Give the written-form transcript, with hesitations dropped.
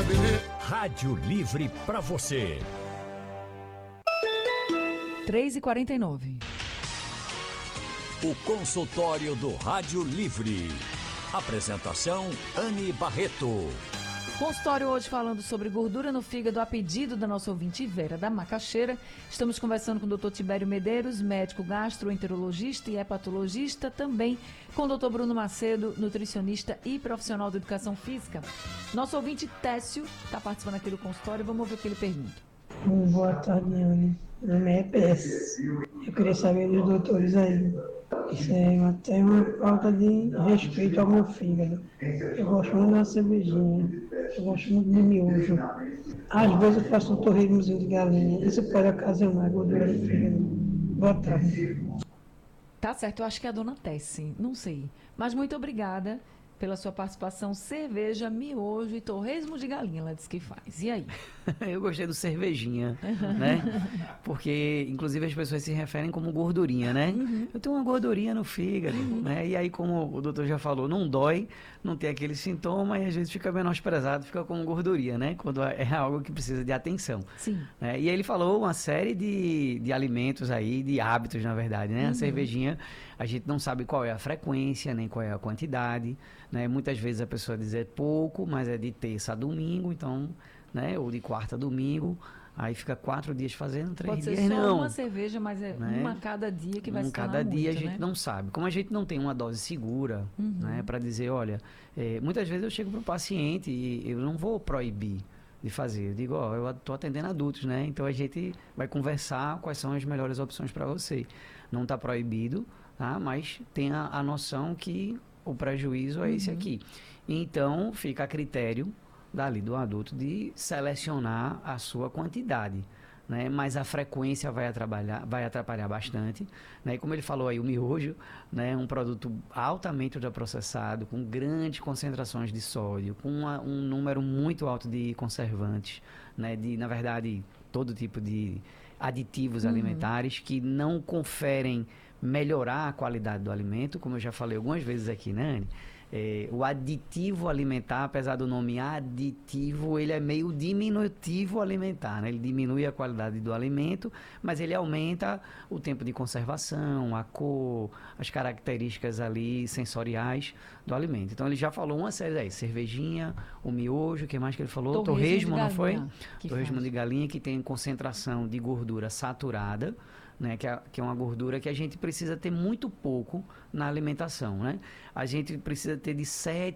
Rádio Livre para você. 3h49. O consultório do Rádio Livre. Apresentação Anne Barreto. Consultório hoje falando sobre gordura no fígado a pedido da nossa ouvinte Vera da Macaxeira. Estamos conversando com o Dr. Tibério Medeiros, médico gastroenterologista e hepatologista, também com o Dr. Bruno Macedo, nutricionista e profissional de educação física. Nosso ouvinte Técio está participando aqui do consultório, vamos ver o que ele pergunta. Boa tarde, Anne. Meu nome é PS. Eu queria saber dos doutores aí. Isso é até uma falta de respeito ao meu fígado. Eu gosto muito da cervejinha. Eu gosto muito de miojo. Às vezes eu faço um torresmozinho de galinha. Isso pode ocasionar gordura no fígado. Boa tarde. Tá certo, eu acho que é a dona Tessie, não sei. Mas muito obrigada pela sua participação. Cerveja, miojo e torresmo de galinha, ela disse que faz. E aí? Eu gostei do cervejinha, né? Porque, inclusive, as pessoas se referem como gordurinha, né? Eu tenho uma gordurinha no fígado, né? E aí, como o doutor já falou, não dói, não tem aquele sintoma e às vezes fica menosprezado, fica como gordurinha, né? Quando é algo que precisa de atenção. Sim. Né? E aí ele falou uma série de alimentos aí, de hábitos, na verdade, né? A cervejinha, a gente não sabe qual é a frequência, nem qual é a quantidade, né? Muitas vezes a pessoa diz é pouco, mas é de terça a domingo, então, né? Ou de quarta a domingo, aí fica 4 dias fazendo, 3 Pode dias ser só não. uma cerveja, mas é né? uma a cada dia que vai se tornar cada dia muito, a gente né? não sabe. Como a gente não tem uma dose segura, né? Para dizer, olha, muitas vezes eu chego para o paciente e eu não vou proibir de fazer. Eu digo, ó, eu estou atendendo adultos, né? Então a gente vai conversar quais são as melhores opções para você. Não está proibido, tá? Mas tenha a noção que o prejuízo é esse aqui. Então fica a critério dali do adulto de selecionar a sua quantidade, né? Mas a frequência vai atrapalhar bastante, né? E como ele falou aí, o miojo, né? Um produto altamente ultraprocessado, com grandes concentrações de sódio, com um número muito alto de conservantes, né? Na verdade, todo tipo de aditivos alimentares que não conferem melhorar a qualidade do alimento, como eu já falei algumas vezes aqui, né, Anne? O aditivo alimentar, apesar do nome aditivo, ele é meio diminutivo alimentar, né? Ele diminui a qualidade do alimento, mas ele aumenta o tempo de conservação, a cor, as características ali sensoriais do alimento. Então ele já falou uma série aí, cervejinha, o miojo, o que mais que ele falou? Torresmo, não foi? Torresmo de galinha, que tem concentração de gordura saturada, né, que é uma gordura que a gente precisa ter muito pouco na alimentação, né? A gente precisa ter de 7